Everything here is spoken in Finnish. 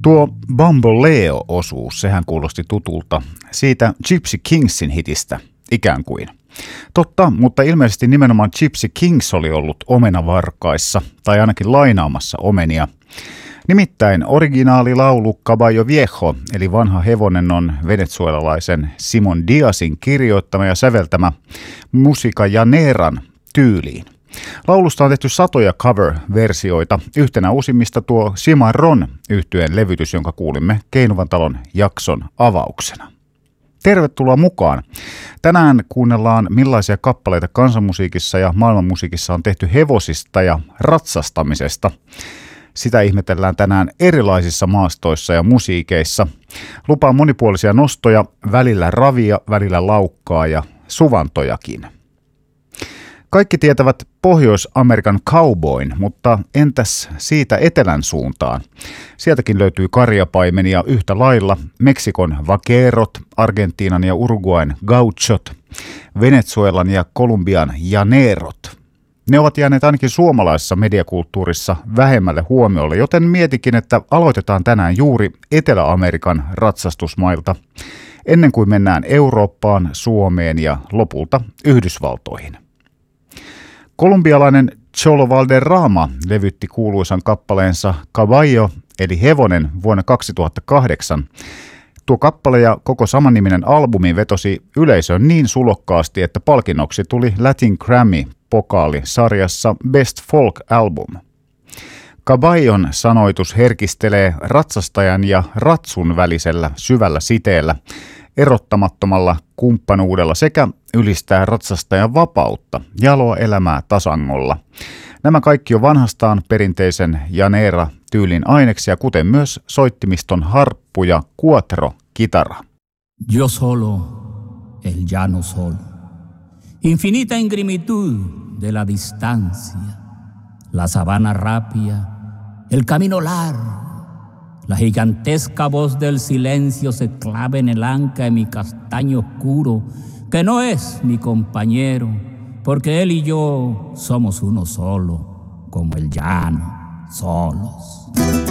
Tuo Bamboleo-osuus, sehän kuulosti tutulta. Siitä Gypsy Kingsin hitistä, ikään kuin. Totta, mutta ilmeisesti nimenomaan Gypsy Kings oli ollut omenavarkaissa, tai ainakin lainaamassa omenia. Nimittäin originaalilaulu Caballo Viejo, eli vanha hevonen, on venezuelalaisen Simon Diazin kirjoittama ja säveltämä Música Llaneran tyyliin. Laulusta on tehty satoja cover-versioita, yhtenä uusimmista tuo Cimarron -yhtyeen levytys, jonka kuulimme Keinuvan talon jakson avauksena. Tervetuloa mukaan! Tänään kuunnellaan, millaisia kappaleita kansanmusiikissa ja maailmanmusiikissa on tehty hevosista ja ratsastamisesta. Sitä ihmetellään tänään erilaisissa maastoissa ja musiikeissa. Lupaa monipuolisia nostoja, välillä ravia, välillä laukkaa ja suvantojakin. Kaikki tietävät Pohjois-Amerikan cowboyn, mutta entäs siitä etelän suuntaan? Sieltäkin löytyy karjapaimenia yhtä lailla, Meksikon vaquerot, Argentiinan ja Uruguayn gauchot, Venezuelan ja Kolumbian llanerot. Ne ovat jääneet ainakin suomalaisessa mediakulttuurissa vähemmälle huomiolle, joten mietikin, että aloitetaan tänään juuri Etelä-Amerikan ratsastusmailta, ennen kuin mennään Eurooppaan, Suomeen ja lopulta Yhdysvaltoihin. Kolumbialainen Cholo Valderrama levytti kuuluisan kappaleensa Caballo, eli hevonen, vuonna 2008. Tuo kappale ja koko samanniminen albumi vetosi yleisöön niin sulokkaasti, että palkinnoksi tuli Latin Grammy-pokaali sarjassa Best Folk Album. Caballon sanoitus herkistelee ratsastajan ja ratsun välisellä syvällä siteellä, erottamattomalla kumppanuudella sekä ylistää ratsastajan vapautta, jaloa elämää tasangolla. Nämä kaikki on vanhastaan perinteisen llanera-tyylin aineksia, kuten myös soittimiston harppu ja cuatro-kitara. Yo solo, el llano solo, infinita ingrimitud de la distancia, la sabana rápida, el camino largo. La gigantesca voz del silencio se clava en el anca de mi castaño oscuro, que no es mi compañero, porque él y yo somos uno solo, como el llano, solos.